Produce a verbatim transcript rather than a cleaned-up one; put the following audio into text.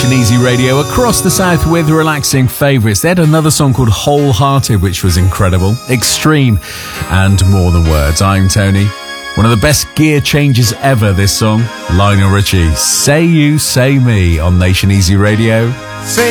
Nation Easy Radio across the south with relaxing favourites. They had another song called Wholehearted, which was incredible, extreme, and more than words. I'm Tony. One of the best gear changes ever, this song. Lionel Richie, Say You, Say Me on Nation Easy Radio. Say